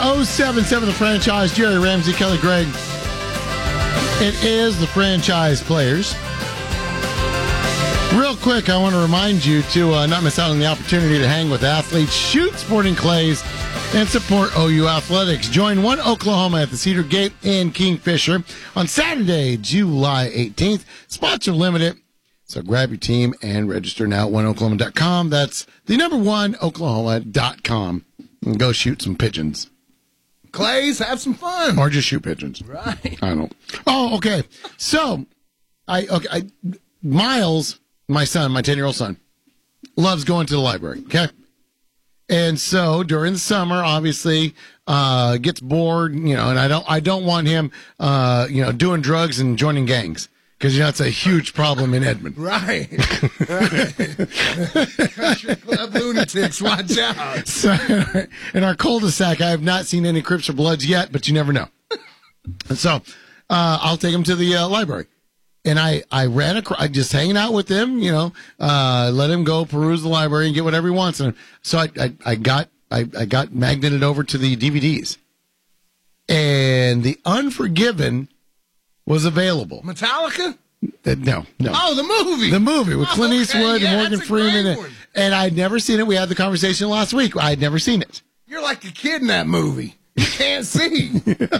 1077 The Franchise. Jerry Ramsey, Kelly Gregg. It is the Franchise Players. Real quick, I want to remind you to not miss out on the opportunity to hang with athletes, shoot sporting clays, and support OU Athletics. Join One Oklahoma at the Cedar Gate in Kingfisher on Saturday, July 18th. Spots are limited, so grab your team and register now at oneoklahoma.com. That's the number one, oklahoma.com. And go shoot some pigeons. Clays, have some fun. Or just shoot pigeons. Right. I don't. Oh, okay. So, Miles, my son, my 10-year-old son, loves going to the library, okay? And so during the summer, obviously, gets bored, and I don't want him, doing drugs and joining gangs. Because, that's a huge problem in Edmond. Right. Country club lunatics, watch out. So, in our cul-de-sac, I have not seen any Crips or Bloods yet, but you never know. And so, I'll take him to the library. And I ran across, just hanging out with him, let him go peruse the library and get whatever he wants. And so I got magneted over to the DVDs. And The Unforgiven was available. Metallica? No. Oh, the movie. The movie with Clint Eastwood and Morgan that's a Freeman. great one. And I'd never seen it. We had the conversation last week. I'd never seen it. You're like a kid in that movie. You can't see.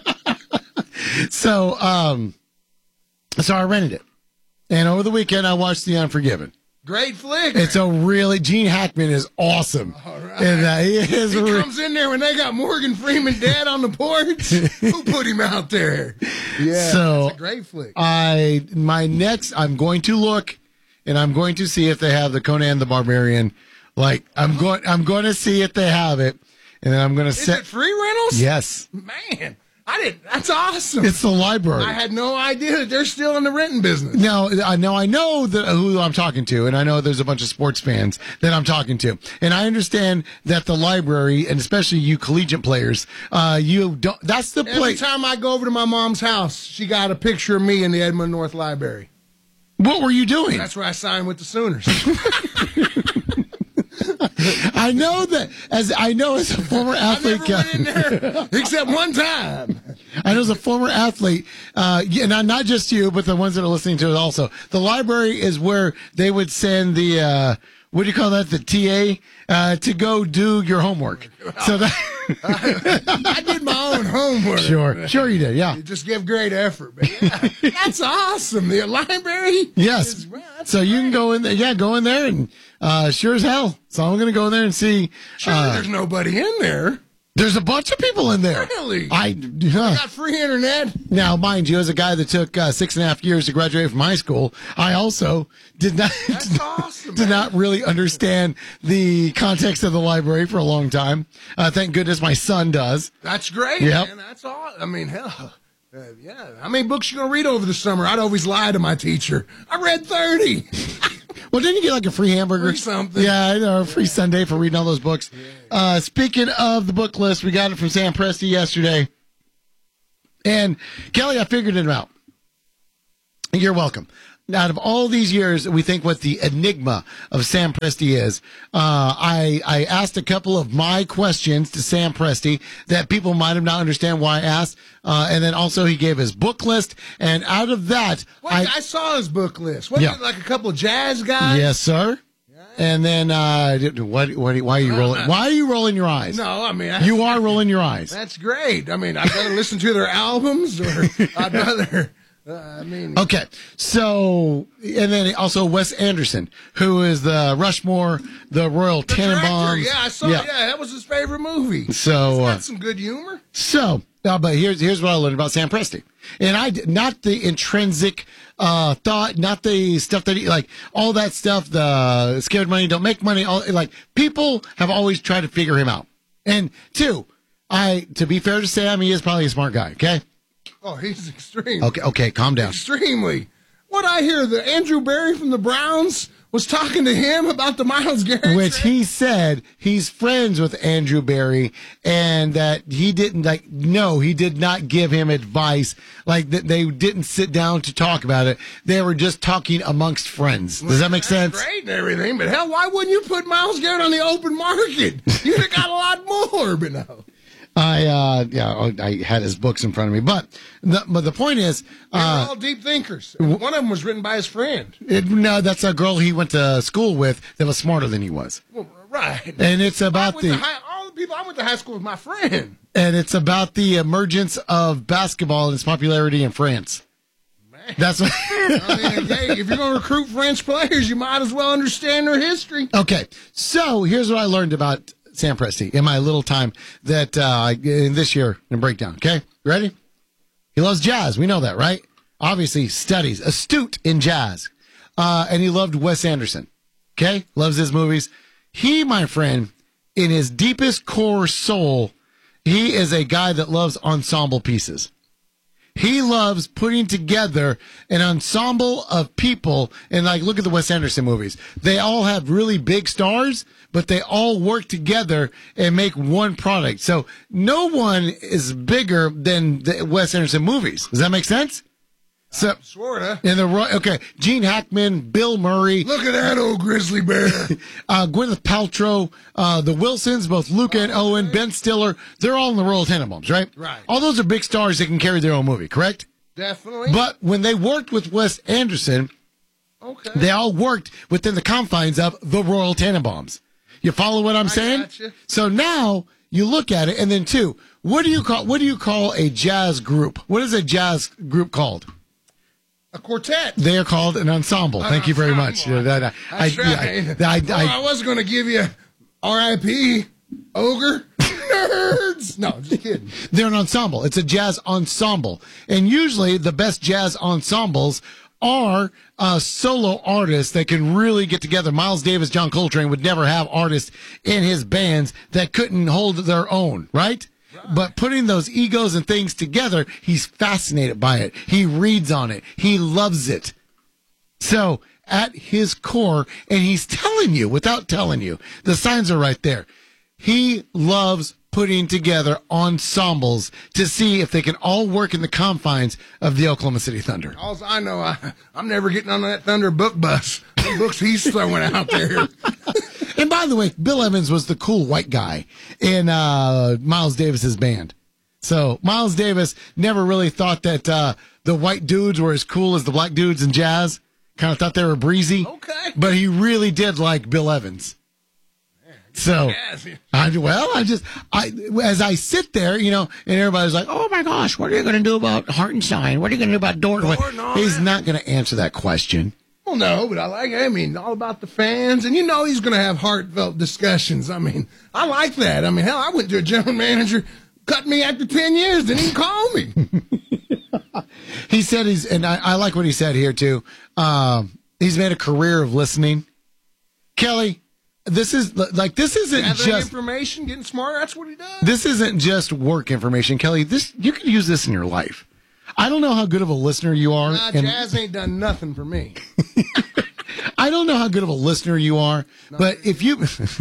So I rented it. And over the weekend, I watched The Unforgiven. Great flick. It's Gene Hackman is awesome. All right. And he comes in there when they got Morgan Freeman dead on the porch. Who put him out there? Yeah, so it's a great flick. I'm going to look, and I'm going to see if they have the Conan the Barbarian. I'm going to see if they have it, and then I'm going to set. Is it free rentals? Yes. Man, I didn't. That's awesome. It's the library. I had no idea that they're still in the renting business. No, I know who I'm talking to, and I know there's a bunch of sports fans that I'm talking to, and I understand that the library, and especially you collegiate players, you don't. That's the place. Every time I go over to my mom's house, she got a picture of me in the Edmond North Library. What were you doing? That's where I signed with the Sooners. I know as a former athlete. I never went in there except one time. I know as a former athlete, not just you, but the ones that are listening to it also. The library is where they would send the, what do you call that? The TA, to go do your homework. So that. I did my own homework. Sure you did. Yeah. You just give great effort, but that's awesome. The library. Yes. So you can go in there. Yeah, go in there and, sure as hell. So I'm going to go in there and see. There's nobody in there. There's a bunch of people in there. Really? I got free internet. Now, mind you, as a guy that took 6.5 years to graduate from high school, I also did not not really understand the context of the library for a long time. Thank goodness my son does. That's great. Yep. Man. That's all. I mean, hell. Yeah. How many books you gonna read over the summer? I'd always lie to my teacher. I read 30. Well, didn't you get like a free hamburger? Free something. Yeah, a free Sunday for reading all those books. Yeah. Speaking of the book list, we got it from Sam Presti yesterday. And Kelly, I figured it out. You're welcome. Out of all these years, we think what the enigma of Sam Presti is. I asked a couple of my questions to Sam Presti that people might have not understand why I asked. And then also he gave his book list. And out of that, I saw his book list. Wasn't it like a couple of jazz guys? Yes, sir. And then, why are you rolling? Why are you rolling your eyes? No, I mean, you are rolling your eyes. That's great. I mean, I'd rather listen to their albums, or I'd rather. Okay, so, and then also Wes Anderson, who is the Rushmore, the Royal Tenenbaums. Yeah, I saw. Yeah, that was his favorite movie. So, he's got some good humor. So, but here's what I learned about Sam Presti, and not the intrinsic thought, not the stuff that he, all that stuff. The scared money don't make money. People have always tried to figure him out. And two, to be fair to Sam, he is probably a smart guy. Okay. Oh, he's extreme. Okay, calm down. Extremely. What I hear, that Andrew Barry from the Browns was talking to him about the Myles Garrett. Which he said he's friends with Andrew Barry, and that he didn't he did not give him advice. That they didn't sit down to talk about it. They were just talking amongst friends. Does that make sense? Great and everything, but hell, why wouldn't you put Myles Garrett on the open market? You'd have got a lot more, but no. I had his books in front of me, but the point is, They're all deep thinkers. One of them was written by his friend. No, that's a girl he went to school with that was smarter than he was. Well, right. And it's about all the people I went to high school with my friend. And it's about the emergence of basketball and its popularity in France. Man. That's what. I mean, hey, if you're going to recruit French players, you might as well understand their history. Okay, so here's what I learned about Sam Presti in my little time that in this year in breakdown. Okay, ready? He loves jazz. We know that, right? Obviously, studies, astute in jazz, and he loved Wes Anderson. Okay, loves his movies. He, my friend, in his deepest core soul, he is a guy that loves ensemble pieces. He loves putting together an ensemble of people, and like, look at the Wes Anderson movies. They all have really big stars, but they all work together and make one product. So no one is bigger than the Wes Anderson movies. Does that make sense? So, sorta. Okay, Gene Hackman, Bill Murray. Look at that old grizzly bear. Gwyneth Paltrow, the Wilsons, both Luca and Owen, Ben Stiller, they're all in the Royal Tenenbaums, right? Right. All those are big stars that can carry their own movie, correct? Definitely. But when they worked with Wes Anderson, they all worked within the confines of the Royal Tenenbaums. You follow what I'm saying? Gotcha. So now you look at it, and then two, what do you call a jazz group? What is a jazz group called? A quartet. They are called an ensemble. Thank you very much. I was going to give you R.I.P. Ogre. Nerds. No, just kidding. They're an ensemble. It's a jazz ensemble. And usually the best jazz ensembles are solo artists that can really get together. Miles Davis, John Coltrane would never have artists in his bands that couldn't hold their own, right? But putting those egos and things together, he's fascinated by it. He reads on it. He loves it. So at his core, and he's telling you, without telling you, the signs are right there. He loves putting together ensembles to see if they can all work in the confines of the Oklahoma City Thunder. All I know, I'm never getting on that Thunder book bus. The books he's throwing out there. And by the way, Bill Evans was the cool white guy in Miles Davis's band. So Miles Davis never really thought that the white dudes were as cool as the black dudes in jazz. Kind of thought they were breezy. Okay. But he really did like Bill Evans. So, as I sit there, and everybody's like, oh my gosh, what are you going to do about Hartenstein? What are you going to do about Dorn? He's not going to answer that question. Well, no, but all about the fans. And he's going to have heartfelt discussions. I like that. Hell, I went to a general manager, cut me after 10 years, didn't even call me. He said and I like what he said here too. He's made a career of listening. Kelly, this isn't Gathering just information, getting smarter. That's what he does. This isn't just work information, Kelly. You can use this in your life. I don't know how good of a listener you are. Jazz ain't done nothing for me. I don't know how good of a listener you are, but if you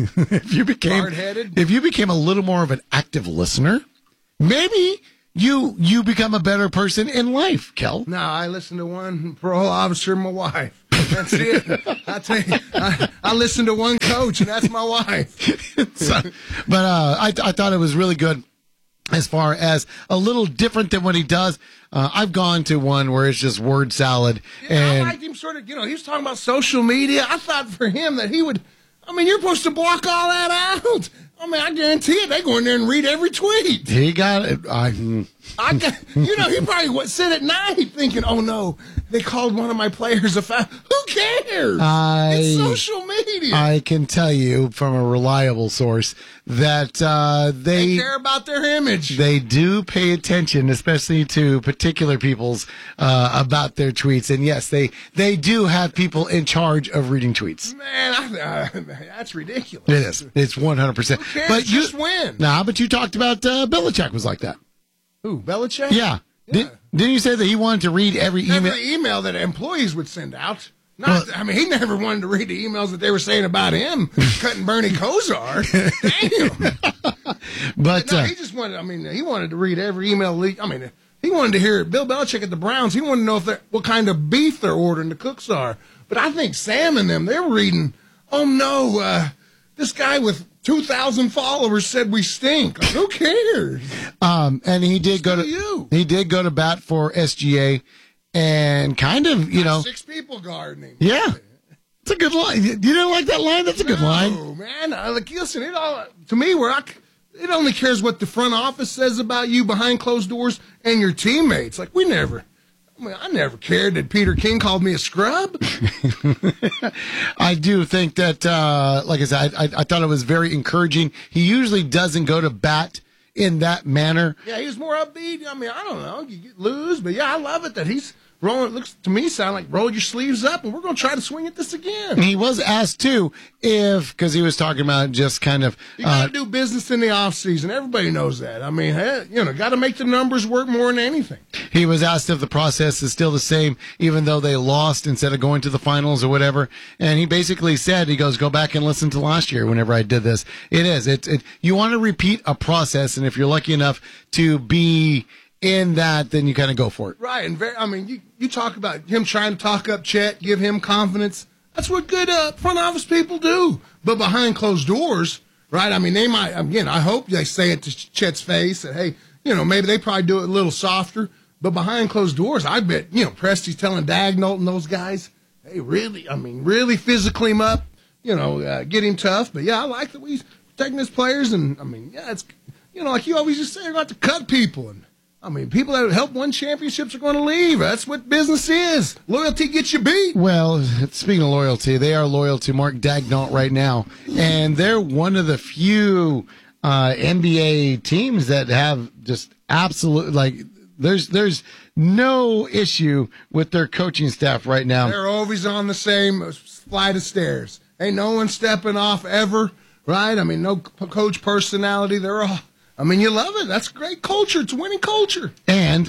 became a little more of an active listener, maybe you become a better person in life, Kel. No, I listen to one parole officer and my wife. That's it. I tell you, I listen to one coach, and that's my wife. I thought it was really good as far as a little different than what he does. I've gone to one where it's just word salad. And I liked him sort of, he was talking about social media. I thought for him that he would, you're supposed to block all that out. I guarantee it. They go in there and read every tweet. He got it. He probably would sit at night thinking, oh no, they called one of my players a foul. Who cares? It's social media. I can tell you from a reliable source that they care about their image. They do pay attention, especially to particular people's about their tweets. And yes, they do have people in charge of reading tweets. Man, that's ridiculous. It is. It's 100%. But just win. But you talked about Belichick was like that. Who, Belichick? Yeah. Didn't you say that he wanted to read every email that employees would send out? He never wanted to read the emails that they were saying about him cutting Bernie Kosar. Damn. But he just wanted. He wanted to read every email. He wanted to hear Bill Belichick at the Browns. He wanted to know what kind of beef they're ordering the cooks are. But I think Sam and them, they're reading. Oh no, this guy with 2,000 followers said we stink. Like, who cares? And he did go to bat for SGA, and kind of, 6 people guarding him. Yeah. It's a good line. You didn't like that line? That's a good line. Oh, man. Listen, to me, it only cares what the front office says about you behind closed doors and your teammates. Like, I never cared that Peter King called me a scrub. I do think that, like I said, I thought it was very encouraging. He usually doesn't go to bat in that manner. Yeah, he was more upbeat. I mean, I don't know. You lose, but yeah, I love it that he's rolling. It looks to me roll your sleeves up, and we're going to try to swing at this again. And he was asked too because he was talking about just kind of you got to do business in the off season. Everybody knows that. I mean, got to make the numbers work more than anything. He was asked if the process is still the same, even though they lost instead of going to the finals or whatever. And he basically said, he goes, go back and listen to last year whenever I did this. It is. You want to repeat a process, and if you're lucky enough to be in that, then you kind of go for it. Right. And you talk about him trying to talk up Chet, give him confidence. That's what good front office people do. But behind closed doors, right? I mean, they might, again, I hope they say it to Chet's face that, hey, maybe they probably do it a little softer. But behind closed doors, I bet, Presti's telling Dagnall and those guys, hey, really physical him up, get him tough. But yeah, I like that he's protecting his players. And it's, like you always just say, you're going to have to cut people. And people that help win championships are going to leave. That's what business is. Loyalty gets you beat. Well, speaking of loyalty, they are loyal to Mark Dagnall right now. And they're one of the few NBA teams that have just absolute, there's no issue with their coaching staff right now. They're always on the same flight of stairs. Ain't no one stepping off ever, right? No coach personality. They're all... you love it. That's great culture. It's winning culture. And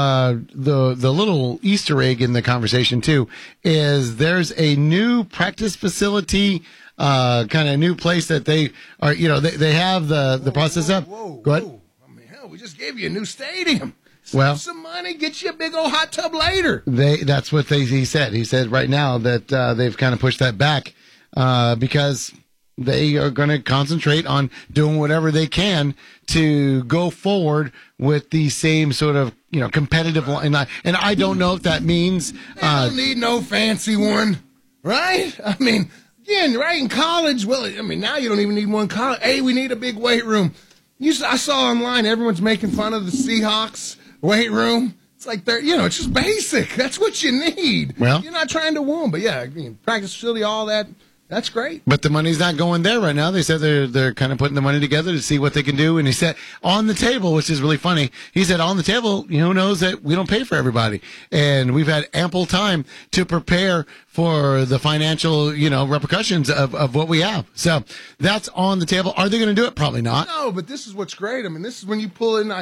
the little Easter egg in the conversation, too, is there's a new practice facility, kind of new place that they are, they have the process up. Go ahead. Hell, we just gave you a new stadium. Well, some money, get you a big old hot tub later. That's what he said. He said right now that they've kind of pushed that back because they are going to concentrate on doing whatever they can to go forward with the same sort of, competitive line. And I don't know if that means... They don't need no fancy one, right? Again, right in college, now you don't even need one college. Hey, we need a big weight room. I saw online, everyone's making fun of the Seahawks weight room. It's like, it's just basic. That's what you need. Well, you're not trying to win, but yeah, practice facility, all that. That's great. But the money's not going there right now. They said they're kind of putting the money together to see what they can do. And he said on the table, which is really funny, he said on the table, who knows that we don't pay for everybody. And we've had ample time to prepare for the financial, repercussions of what we have. So that's on the table. Are they going to do it? Probably not. No, but this is what's great. This is when you pull in,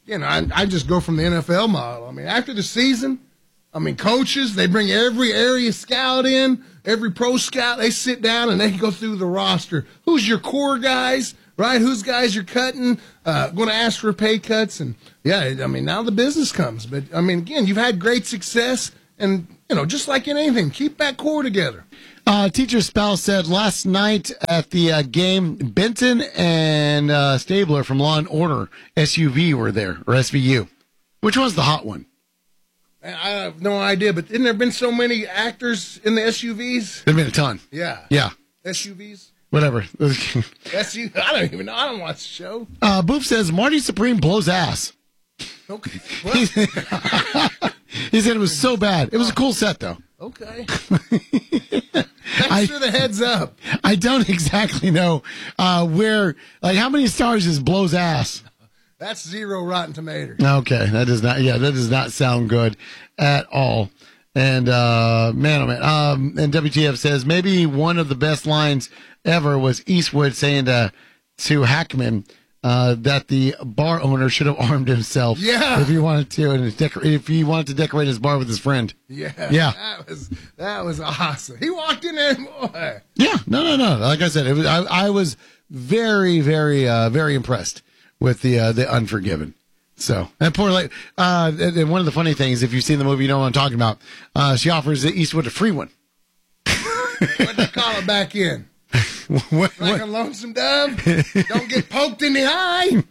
I just go from the NFL model. After the season, coaches, they bring every area scout in, every pro scout, they sit down and they go through the roster. Who's your core guys, right? Who's guys you're cutting, going to ask for pay cuts. And, yeah, now the business comes. But, again, you've had great success. And, just like in anything, keep that core together. Teacher spouse said last night at the game, Benton and Stabler from Law & Order SUV were there, or SVU. Which one's the hot one? I have no idea, but isn't there been so many actors in the SUVs? There's been a ton. Yeah. Yeah. SUVs? Whatever. I don't even know. I don't watch the show. Boop says Marty Supreme blows ass. Okay. He said it was so bad. It was a cool set, though. Okay. Thanks for the heads up. I don't exactly know where, how many stars is blows ass? That's 0 Rotten Tomatoes. Okay, that does not sound good at all. And man, oh man. And WTF says maybe one of the best lines ever was Eastwood saying to Hackman that the bar owner should have armed himself. Yeah, if he wanted to, and if he wanted to decorate his bar with his friend. Yeah. That was awesome. He walked in there, boy. Yeah, no. Like I said, it was. I was very, very, very impressed with the Unforgiven. So, and poor lady, and one of the funny things, if you've seen the movie, you know what I'm talking about. She offers Eastwood a free one. What'd they call it back in? Like a lonesome dove. Don't get poked in the eye.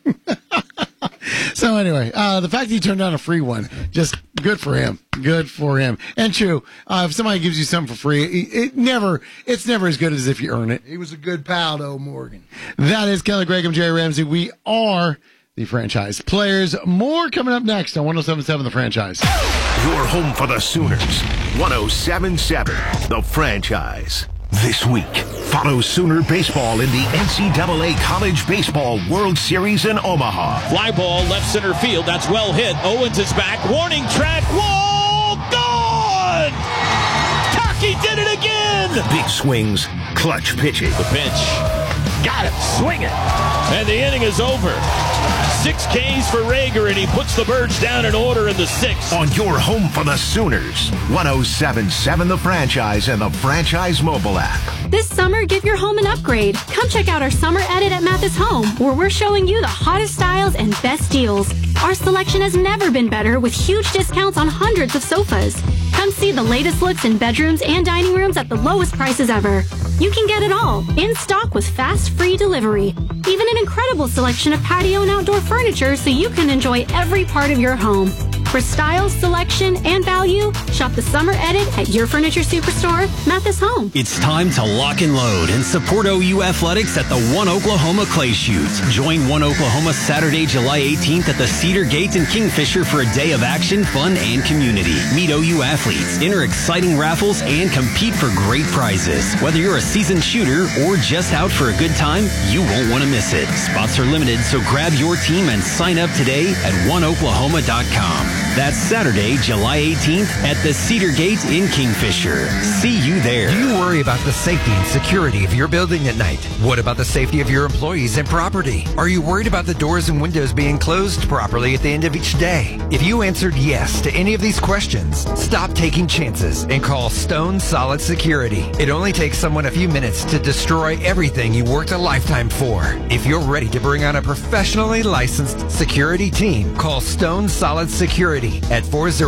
So anyway, the fact that he turned down a free one, just good for him. Good for him. And true, if somebody gives you something for free, it's never as good as if you earn it. He was a good pal, though, Morgan. That is Kelly Gregg and Jerry Ramsey. We are the Franchise Players. More coming up next on 107.7 The Franchise. Your home for the Sooners. 107.7 The Franchise. This week, follow Sooner baseball in the NCAA College Baseball World Series in Omaha. Fly ball left center field. That's well hit. Owens is back. Warning track. Wall gone! Taki did it again! Big swings, clutch pitching. The pitch. Got it. Swing it. And the inning is over. 6 Ks for Rager, and he puts the Birds down in order in the 6th. On your home for the Sooners. 107.7 The Franchise and the Franchise mobile app. This summer, give your home an upgrade. Come check out our summer edit at Mathis Home, where we're showing you the hottest styles and best deals. Our selection has never been better, with huge discounts on hundreds of sofas. Come see the latest looks in bedrooms and dining rooms at the lowest prices ever. You can get it all, in stock with fast, free delivery. Even an incredible selection of patio and outdoor furniture so you can enjoy every part of your home. For style, selection, and value, shop the summer edit at your furniture superstore, Mathis Home. It's time to lock and load and support OU Athletics at the One Oklahoma Clay Shoots. Join One Oklahoma Saturday, July 18th at the Cedar Gate in Kingfisher for a day of action, fun, and community. Meet OU athletes, enter exciting raffles, and compete for great prizes. Whether you're a seasoned shooter or just out for a good time, you won't want to miss it. Spots are limited, so grab your team and sign up today at oneoklahoma.com. That's Saturday, July 18th at the Cedar Gate in Kingfisher. See you there. Do you worry about the safety and security of your building at night? What about the safety of your employees and property? Are you worried about the doors and windows being closed properly at the end of each day? If you answered yes to any of these questions, stop taking chances and call Stone Solid Security. It only takes someone a few minutes to destroy everything you worked a lifetime for. If you're ready to bring on a professionally licensed security team, call Stone Solid Security at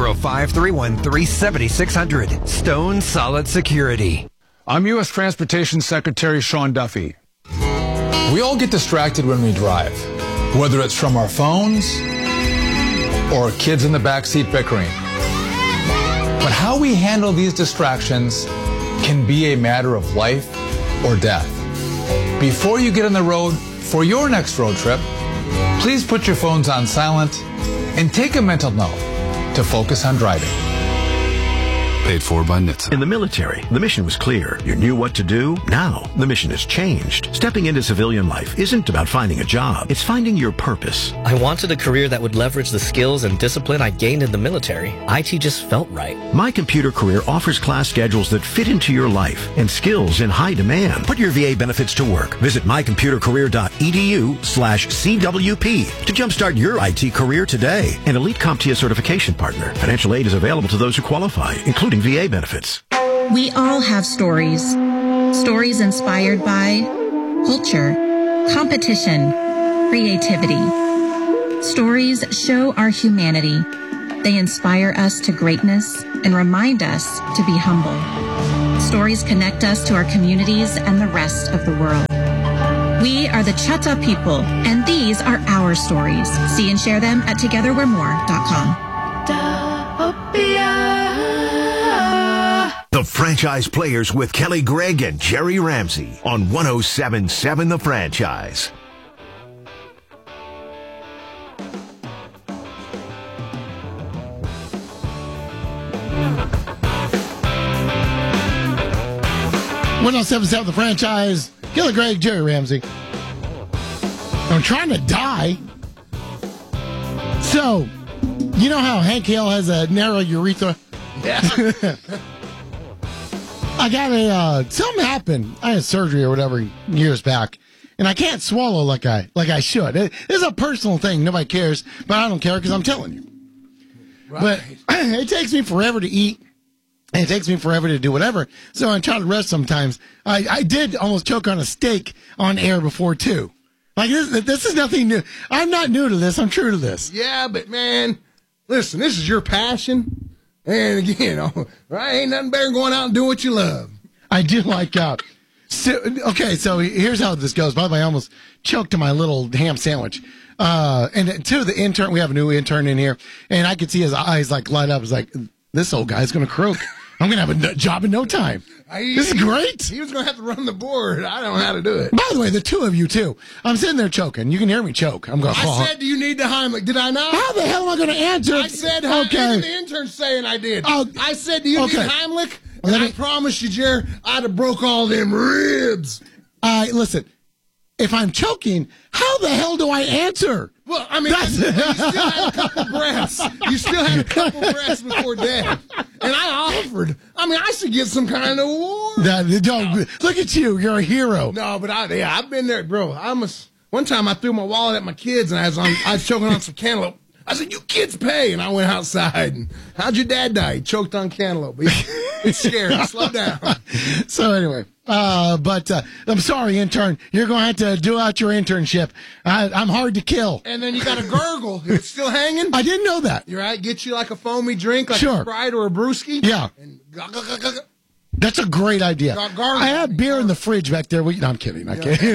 405-313-7600. Stone Solid Security. I'm U.S. Transportation Secretary Sean Duffy. We all get distracted when we drive, whether it's from our phones or kids in the backseat bickering. But how we handle these distractions can be a matter of life or death. Before you get on the road for your next road trip, please put your phones on silent and take a mental note to focus on driving. Paid for by NHTSA. In the military, the mission was clear. You knew what to do. Now, the mission has changed. Stepping into civilian life isn't about finding a job. It's finding your purpose. I wanted a career that would leverage the skills and discipline I gained in the military. IT just felt right. My Computer Career offers class schedules that fit into your life and skills in high demand. Put your VA benefits to work. Visit mycomputercareer.edu/CWP to jumpstart your IT career today. An elite CompTIA certification partner. Financial aid is available to those who qualify, including VA benefits. We all have stories. Stories inspired by culture, competition, creativity. Stories show our humanity. They inspire us to greatness and remind us to be humble. Stories connect us to our communities and the rest of the world. We are the Chata people, and these are our stories. See and share them at togetherwe'remore.com. The Franchise Players with Kelly Gregg and Jerry Ramsey on 107.7 The Franchise. One 107.7 The Franchise. Kelly Gregg, Jerry Ramsey. I'm trying to die. So, you know how Hank Hill has a narrow urethra? Yeah. I got something happened. I had surgery or whatever years back, and I can't swallow like I should. It's a personal thing. Nobody cares, but I don't care because I'm telling you. Right. But it takes me forever to eat, and it takes me forever to do whatever. So I try to rest sometimes. I did almost choke on a steak on air before, too. Like, this is nothing new. I'm not new to this. I'm true to this. Yeah, but, man, listen, this is your passion. And again, right? Ain't nothing better than going out and doing what you love. I do like So here's how this goes. By the way, I almost choked on my little ham sandwich. And to the intern, we have a new intern in here, and I could see his eyes like light up. It's like, this old guy's going to croak. I'm going to have a job in no time. This is great. He was going to have to run the board. I don't know how to do it. By the way, the two of you, too. I'm sitting there choking. You can hear me choke. I'm going, I said, do you need the Heimlich? Did I not? How the hell am I going to answer? I said, okay. The intern's saying I did. I said, do you need Heimlich? And I promise you, Jer, I'd have broke all them ribs. Listen, if I'm choking, how the hell do I answer? Well, I mean, you still had a couple breaths. You still had a couple breaths before death. And I offered. I mean, I should get some kind of award. Look at you. You're a hero. No, but I've been there, bro. One time I threw my wallet at my kids, and I was choking on some cantaloupe. I said, you kids pay. And I went outside. And how'd your dad die? He choked on cantaloupe. It's scary. Slow down. So anyway, but I'm sorry, intern. You're going to have to do out your internship. I'm hard to kill. And then you got to gurgle. It's still hanging? I didn't know that. You're right. Get you like a foamy drink, like a Sprite or a brewski. Yeah. And that's a great idea. I have beer in the fridge back there. No, I'm kidding. I'm kidding.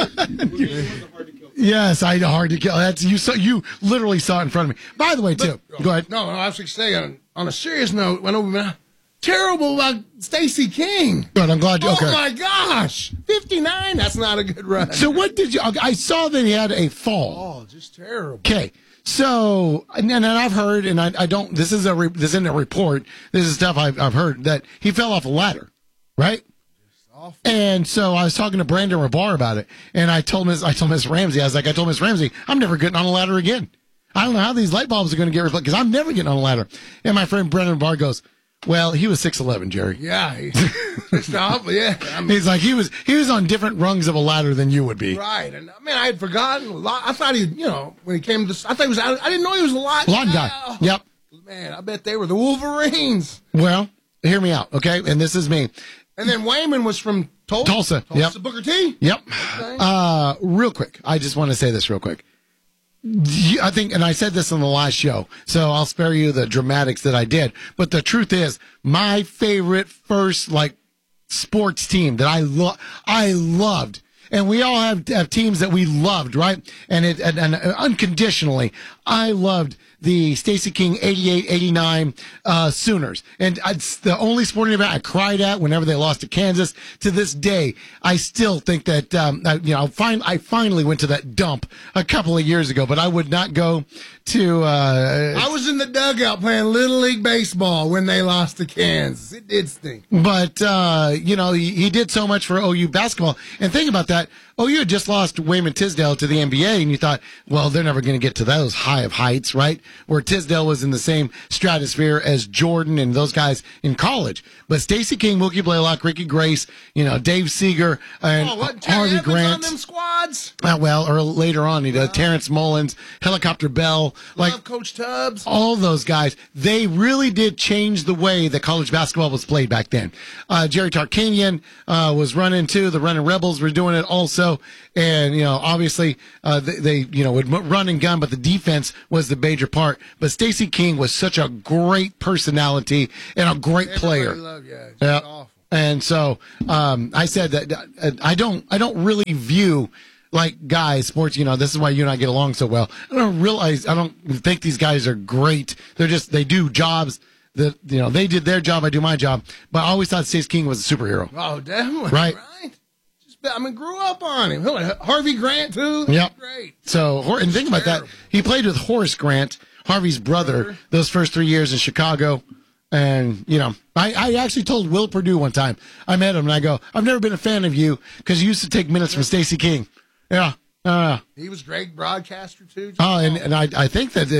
Yes, hard to kill. That's you literally saw it in front of me. By the way, too. Go ahead. No, I was going to say on a serious note, terrible about Stacey King. Good, I'm glad you. Okay. Oh my gosh, 59. That's not a good run. So what did you? I saw that he had a fall. Oh, just terrible. Okay. So, and I've heard, and I don't. This isn't a report. This is stuff I've heard that he fell off a ladder, right? And so I was talking to Brandon Rabar about it, and I told Miss Ramsey, I told Miss Ramsey, I'm never getting on a ladder again. I don't know how these light bulbs are going to get replaced because I'm never getting on a ladder. And my friend Brandon Rabar goes, well, he was 6'11", Jerry. Yeah, He's like he was on different rungs of a ladder than you would be. Right, and I mean I had forgotten a lot. I thought when he came to this, I thought he was out. I didn't know he was a lot guy. Yep. Man, I bet they were the Wolverines. Well, hear me out, okay? And this is me. And then Wayman was from Tulsa. Yep. Booker T. Yep. Okay. Real quick, I just want to say this real quick. I think, and I said this on the last show, so I'll spare you the dramatics that I did. But the truth is, my favorite first sports team that I loved, and we all have teams that we loved, right? And unconditionally, I loved the Stacey King 88-89 Sooners. And it's the only sporting event I cried at whenever they lost to Kansas. To this day, I still think that, I finally went to that dump a couple of years ago, but I would not go to... I was in the dugout playing Little League Baseball when they lost to Kansas. It did stink. But, he did so much for OU basketball. And think about that. OU had just lost Wayman Tisdale to the NBA, and you thought, well, they're never going to get to those high of heights, right? Where Tisdale was in the same stratosphere as Jordan and those guys in college. But Stacey King, Mookie Blaylock, Ricky Grace, Dave Seeger, and Harvey Grant. On them squads? Or later on, he did Terrence Mullins, Helicopter Bell. Love Coach Tubbs. All those guys. They really did change the way that college basketball was played back then. Jerry Tarkanian was running too. The Running Rebels were doing it also. And, obviously, they would run and gun, but the defense was the major part. But Stacey King was such a great personality and a great player. Yeah. Awful. And so I said that I don't really view guys, sports, this is why you and I get along so well. I don't think these guys are great. They do jobs that, they did their job, I do my job. But I always thought Stacey King was a superhero. Oh, definitely. Right. Grew up on him. Harvey Grant, too. Yep. Great. So, and think about that. He played with Horace Grant, Harvey's brother, those first 3 years in Chicago. And, I actually told Will Perdue one time, I met him, and I go, I've never been a fan of you because you used to take minutes from Stacey King. Yeah. He was a great broadcaster, too. And I think that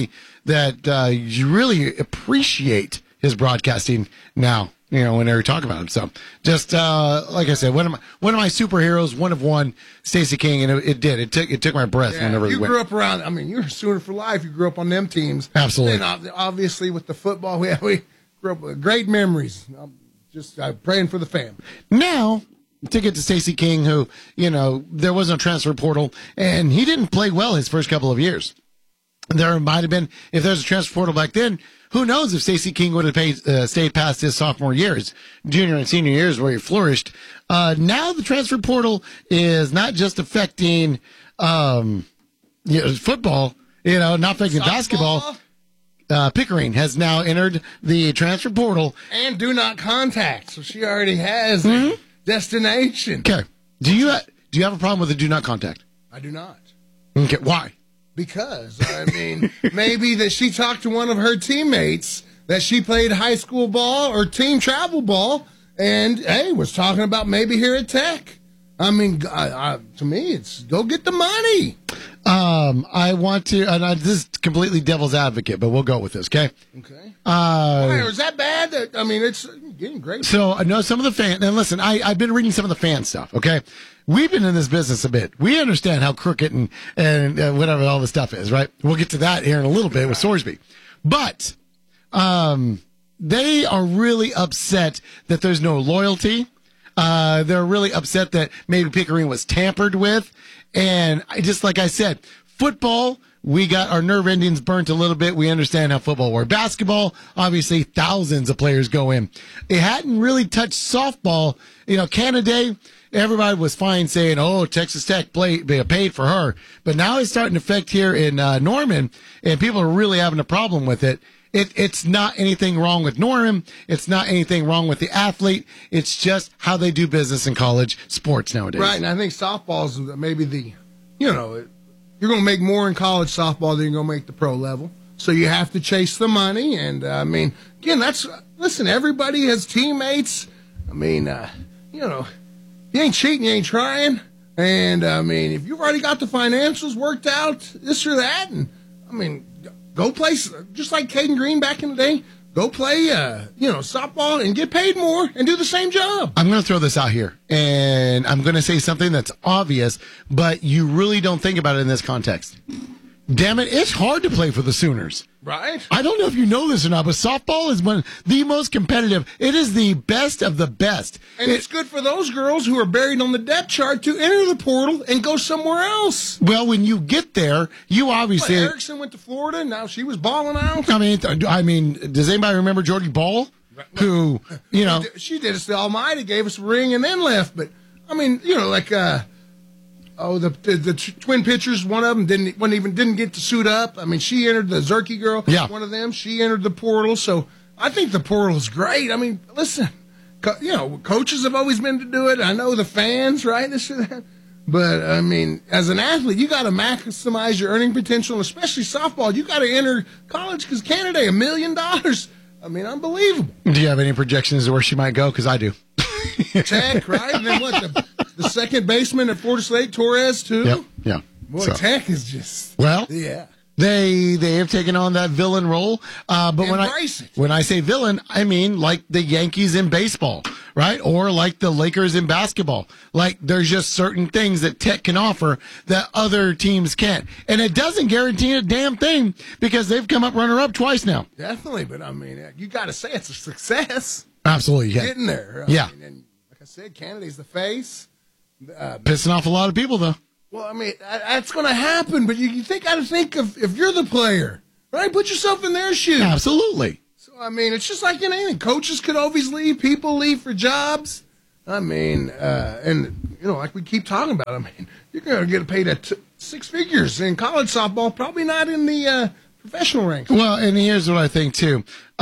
you really appreciate his broadcasting now. Whenever you talk about him. So just, like I said, one of my superheroes, one of one, Stacey King, and it took my breath whenever he went. You grew up around, you're a Sooner for life. You grew up on them teams. Absolutely. And obviously with the football, we grew up with great memories. I'm praying for the family. Now, to get to Stacey King, who, there was no transfer portal, and he didn't play well his first couple of years. There might have been, if there's a transfer portal back then, who knows if Stacey King would have stayed past his sophomore years, junior and senior years where he flourished. Now the transfer portal is not just affecting football, not affecting basketball. Pickering has now entered the transfer portal. And do not contact. So she already has a destination. Okay. Do you have a problem with the do not contact? I do not. Okay. Why? Because, maybe that she talked to one of her teammates that she played high school ball or team travel ball and, hey, was talking about maybe here at Tech. To me, it's go get the money. I want to, and this is completely devil's advocate, but we'll go with this, okay? Okay. Why, is that bad? It's getting great. So I know some of the fans, and listen, I've been reading some of the fan stuff, okay? We've been in this business a bit. We understand how crooked and whatever all the stuff is, right? We'll get to that here in a little bit with Sorsby. But they are really upset that there's no loyalty. They're really upset that maybe Pickering was tampered with. And just like I said, football, we got our nerve endings burnt a little bit. We understand how football works. Basketball, obviously, thousands of players go in. It hadn't really touched softball. Canada Day, everybody was fine saying, oh, Texas Tech paid for her. But now it's starting to affect here in Norman, and people are really having a problem with it. It's not anything wrong with Norman. It's not anything wrong with the athlete. It's just how they do business in college sports nowadays. Right, and I think softball's maybe you're going to make more in college softball than you're going to make the pro level. So you have to chase the money. And, again, listen, everybody has teammates. You ain't cheating, you ain't trying. And, if you've already got the financials worked out, this or that, and, go play, just like Caden Green back in the day, go play, softball and get paid more and do the same job. I'm going to throw this out here, and I'm going to say something that's obvious, but you really don't think about it in this context. Damn it, it's hard to play for the Sooners. Right? I don't know if you know this or not, but softball is one of the most competitive. It is the best of the best. And it's good for those girls who are buried on the depth chart to enter the portal and go somewhere else. Well, when you get there, you obviously... Erickson went to Florida, and now she was balling out. Does anybody remember Jordy Ball? Who, She did us the almighty, gave us a ring, and then left. But, the twin pitchers, one of them didn't get to suit up. She entered the Zerke girl. Yeah. One of them, she entered the portal. So I think the portal is great. Listen, coaches have always been to do it. I know the fans, right? This or that. But, as an athlete, you got to maximize your earning potential, and especially softball. You got to enter college because Canada, $1 million. Unbelievable. Do you have any projections of where she might go? Because I do. Tech, right? And then the second baseman at Florida State, Torres, too? Yeah. Boy, Tech is just... Well, yeah. They have taken on that villain role. But when I say villain, I mean like the Yankees in baseball, right? Or like the Lakers in basketball. Like there's just certain things that Tech can offer that other teams can't. And it doesn't guarantee a damn thing because they've come up runner-up twice now. Definitely, but you got to say it's a success. Absolutely, yeah. Getting there. And like I said, Canada's the face. Pissing off a lot of people, though. Well, that's going to happen, but you got to think of if you're the player, right? Put yourself in their shoes. Absolutely. So, it's just like in anything. Coaches could always leave. People leave for jobs. Like we keep talking about, you're going to get paid at six figures in college softball, probably not in the professional ranks. Well, and here's what I think, too,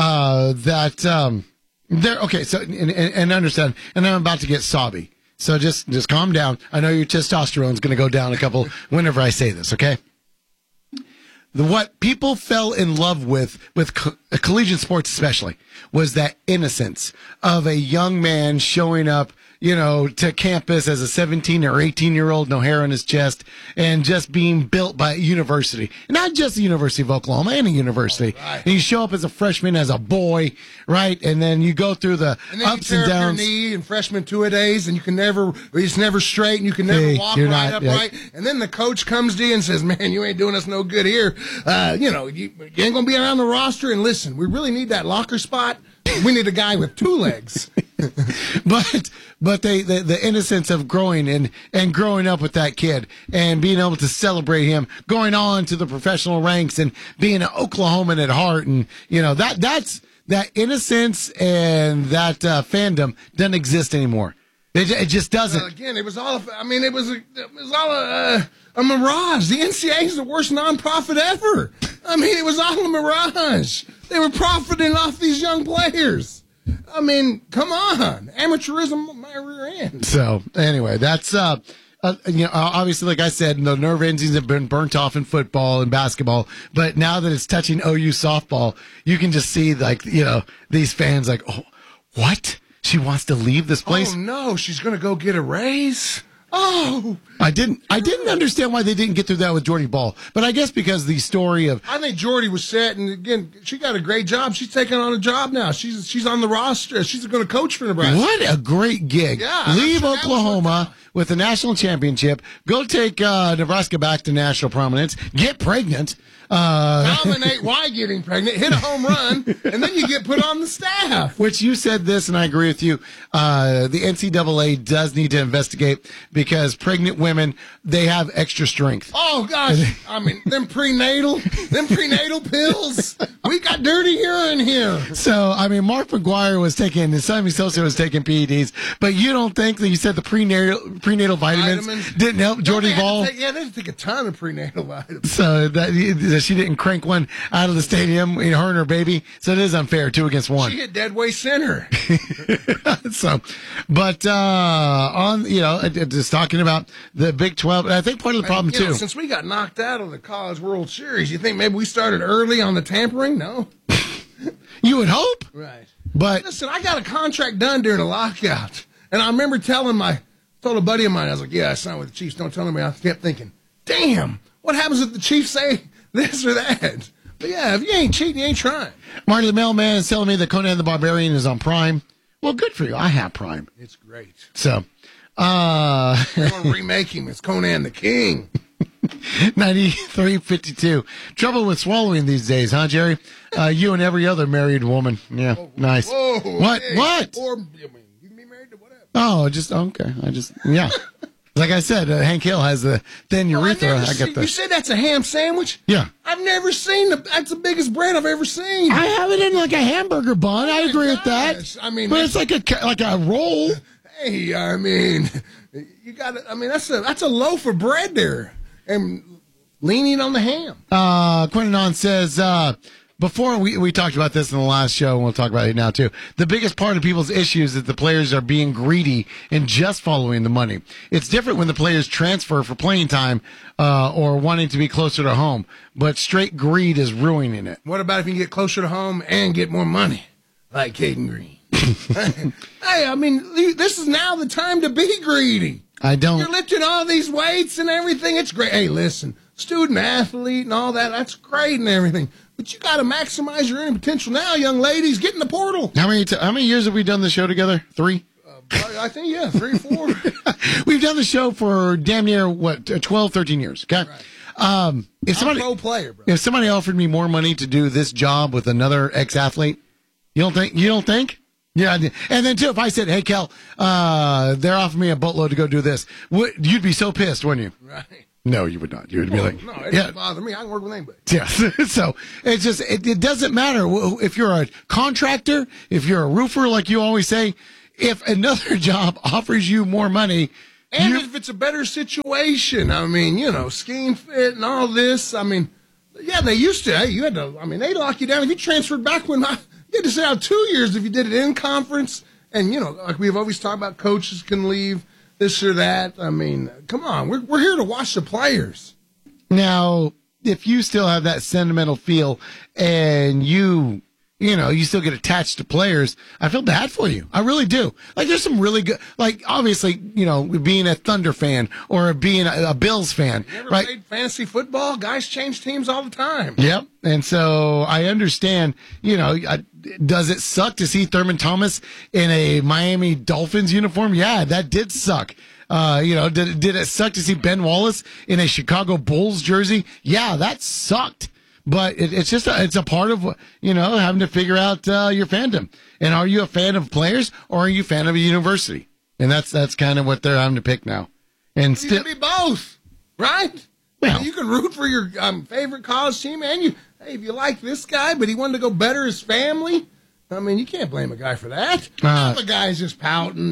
okay, so, and understand, and I'm about to get sobby. So just calm down. I know your testosterone's going to go down a couple whenever I say this, okay? What people fell in love with collegiate sports especially, was that innocence of a young man showing up, to campus as a 17 or 18-year-old, no hair on his chest, and just being built by a university. Not just the University of Oklahoma, any university. Right. And you show up as a freshman, as a boy, right? And then you go through the ups and downs. And then you tear up your knee in freshman two-a-days, and it's never straight, and you can never walk right upright. And then the coach comes to you and says, man, you ain't doing us no good here. You ain't going to be around the roster. And listen, we really need that locker spot. We need a guy with 2 legs. But the innocence of growing and growing up with that kid and being able to celebrate him, going on to the professional ranks and being an Oklahoman at heart, and that's that innocence and that fandom doesn't exist anymore. It just doesn't. Again, it was all a mirage. The NCAA is the worst nonprofit ever. I mean, it was all a mirage. They were profiting off these young players. I mean, come on. Amateurism on my rear end. So, anyway, that's, obviously, like I said, the nerve endings have been burnt off in football and basketball. But now that it's touching OU softball, you can just see, these fans like, oh, what? She wants to leave this place? Oh, no. She's going to go get a raise? Oh. I didn't understand why they didn't get through that with Jordy Ball. But I guess because the story of... I think Jordy was set, and again, she got a great job. She's taking on a job now. She's on the roster. She's going to coach for Nebraska. What a great gig. Yeah, leave Oklahoma with the national championship. Go take Nebraska back to national prominence. Get pregnant. Dominate why getting pregnant, hit a home run, and then you get put on the staff. Which you said this, and I agree with you. The NCAA does need to investigate because pregnant women, they have extra strength. Oh gosh, I mean them prenatal pills. We got dirty urine here. So I mean, Mark McGuire was taking, and Sammy Sosa was taking PEDs, but you don't think that you said the prenatal vitamins didn't help Jordy Ball? They had to take a ton of prenatal vitamins. So that she didn't crank one out of the stadium, her and her baby. So it is unfair, 2 against 1. She hit dead weight center. So, but just talking about the Big 12, I think part of the problem too. Since we got knocked out of the College World Series, you think maybe we started early on the tampering? No. You would hope, right? But listen, I got a contract done during the lockout, and I remember told a buddy of mine, I was like, "Yeah, I signed with the Chiefs." Don't tell me. I kept thinking, "Damn, what happens if the Chiefs say this or that?" But yeah, if you ain't cheating, you ain't trying. Marty the Mailman is telling me that Conan the Barbarian is on Prime. Well, good for you. I have Prime. It's great. So, they're going to remake him as Conan the King. 93.52. Trouble with swallowing these days, huh, Jerry? You and every other married woman. Yeah, nice. Whoa, what? Hey, what? Or, you can be married to whatever. Oh, yeah. Like I said, Hank Hill has the thin urethra. You said that's a ham sandwich? Yeah. I've never seen that's the biggest bread I've ever seen. I have it in like a hamburger bun. I agree with that. I mean, but it's like a roll. Hey, I mean, you got it. I mean, that's a loaf of bread there, and leaning on the ham. Quinton says, before we talked about this in the last show, and we'll talk about it now too. The biggest part of people's issues is that the players are being greedy and just following the money. It's different when the players transfer for playing time or wanting to be closer to home, but straight greed is ruining it. What about if you can get closer to home and get more money, like Caden Green? Hey, I mean, this is now the time to be greedy. You're lifting all these weights and everything. It's great. Hey, listen, student athlete and all that, that's great and everything. But you got to maximize your earning potential now, young ladies. Get in the portal. How many years have we done the show together? 3? I think, 3, 4. We've done the show for damn near, 12, 13 years, okay? Right. If somebody, I'm a pro player, bro. If somebody offered me more money to do this job with another ex-athlete, you don't think? Yeah, and then too, if I said, "Hey, Kel, they're offering me a boatload to go do this," you'd be so pissed, wouldn't you? Right. No, you would not. You would be like, "No, it doesn't bother me. I can work with anybody." Yeah. So it's just it doesn't matter if you're a contractor, if you're a roofer, like you always say. If another job offers you more money, and if it's a better situation, I mean, scheme fit and all this. I mean, yeah, they used to. Hey, you had to. I mean, they lock you down if you transferred back when you had to sit out 2 years if you did it in conference. And like we've always talked about, coaches can leave this or that. I mean, come on, we're here to watch the players. Now, if you still have that sentimental feel and you still get attached to players, I feel bad for you. I really do. Like, there's some really good, like, obviously, being a Thunder fan or being a Bills fan. You ever right? played fantasy football? Guys change teams all the time. Yep. And so I understand, does it suck to see Thurman Thomas in a Miami Dolphins uniform? Yeah, that did suck. Did it suck to see Ben Wallace in a Chicago Bulls jersey? Yeah, that sucked. But it's just it's a part of, having to figure out your fandom. And are you a fan of players or are you a fan of a university? And that's kind of what they're having to pick now. And you can be both, right? Well, you can root for your favorite college team, and if you like this guy, but he wanted to go better his family, I mean, you can't blame a guy for that. The guy's just pouting,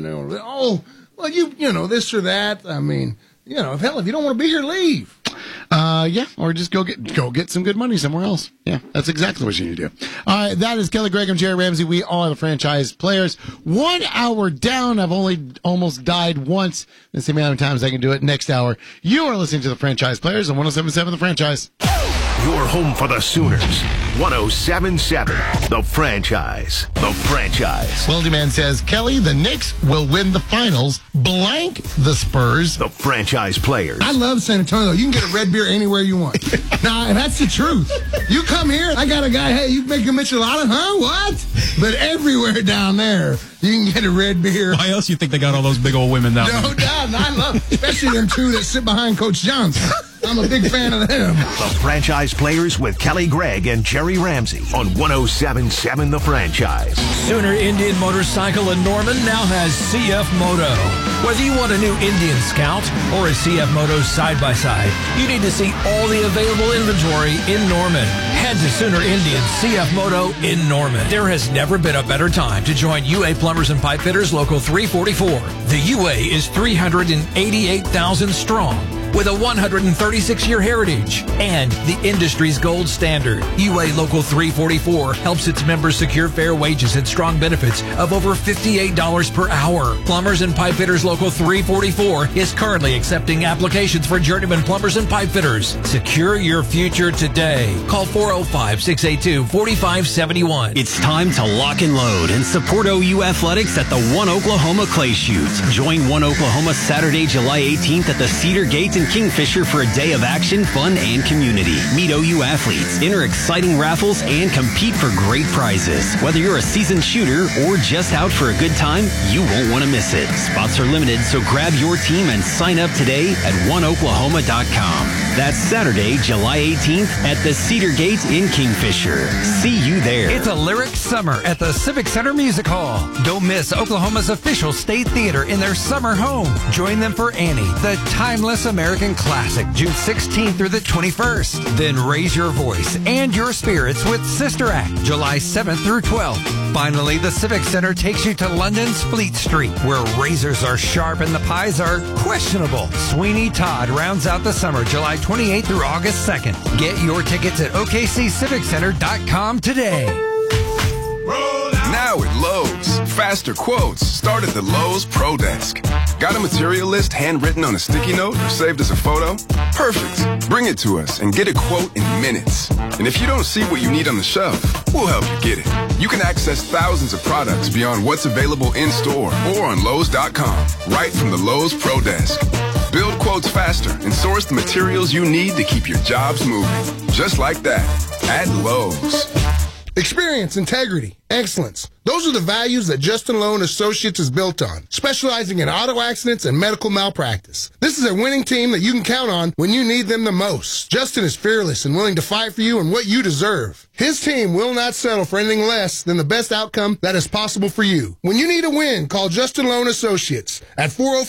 this or that. I mean, if you don't want to be here, leave. Or just go get some good money somewhere else. Yeah, that's exactly what you need to do. All right, that is Kelly Gregg. I'm Jerry Ramsey. We all are the franchise players. 1 hour down. I've only almost died once. That's the amount of times I can do it. Next hour, you are listening to the Franchise Players on 107.7 The Franchise. Your home for the Sooners. 107.7 The Franchise. The Franchise. Wildy Man says, Kelly, the Knicks will win the finals, blank the Spurs. The Franchise Players. I love San Antonio. You can get a red beer anywhere you want. Now, that's the truth. You come here, I got a guy, hey, you make a michelada, huh? What? But everywhere down there, you can get a red beer. Why else you think they got all those big old women down there? No doubt, and I love, especially them two that sit behind Coach Johnson. I'm a big fan of them. The Franchise Players with Kelly Gregg and Jerry Ramsey on 107.7 The Franchise. Sooner Indian Motorcycle in Norman now has CF Moto. Whether you want a new Indian Scout or a CF Moto side-by-side, you need to see all the available inventory in Norman. Head to Sooner Indian CF Moto in Norman. There has never been a better time to join UA Plumbers and Pipe Fitters Local 344. The UA is 388,000 strong, with a 136-year heritage and the industry's gold standard. UA Local 344 helps its members secure fair wages and strong benefits of over $58 per hour. Plumbers and Pipe Fitters Local 344 is currently accepting applications for journeyman plumbers and pipe fitters. Secure your future today. Call 405-682-4571. It's time to lock and load and support OU Athletics at the One Oklahoma Clay Shoots. Join One Oklahoma Saturday, July 18th at the Cedar Gate in Kingfisher for a day of action, fun, and community. Meet OU athletes, enter exciting raffles, and compete for great prizes. Whether you're a seasoned shooter or just out for a good time, you won't want to miss it. Spots are limited, so grab your team and sign up today at oneoklahoma.com. That's Saturday, July 18th at the Cedar Gate in Kingfisher. See you there. It's a lyric summer at the Civic Center Music Hall. Don't miss Oklahoma's official state theater in their summer home. Join them for Annie, the timeless American classic, June 16th through the 21st. Then raise your voice and your spirits with Sister Act, July 7th through 12th. Finally, the Civic Center takes you to London's Fleet Street, where razors are sharp and the pies are questionable. Sweeney Todd rounds out the summer, July 28th through August 2nd. Get your tickets at okcciviccenter.com today. Now at Lowe's, faster quotes start at the Lowe's Pro Desk. Got a material list handwritten on a sticky note or saved as a photo? Perfect. Bring it to us and get a quote in minutes. And if you don't see what you need on the shelf, we'll help you get it. You can access thousands of products beyond what's available in store or on Lowe's.com, right from the Lowe's Pro Desk. Build quotes faster and source the materials you need to keep your jobs moving. Just like that, at Lowe's. Experience, integrity, excellence. Those are the values that Justin Lowe & Associates is built on, specializing in auto accidents and medical malpractice. This is a winning team that you can count on when you need them the most. Justin is fearless and willing to fight for you and what you deserve. His team will not settle for anything less than the best outcome that is possible for you. When you need a win, call Justin Lowe & Associates at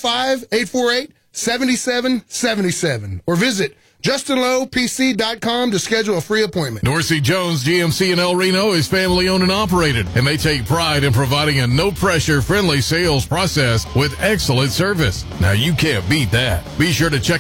405-848-7777 or visit JustinLowePC.com to schedule a free appointment. Dorsey Jones GMC in El Reno is family owned and operated, and they take pride in providing a no-pressure, friendly sales process with excellent service. Now, you can't beat that. Be sure to check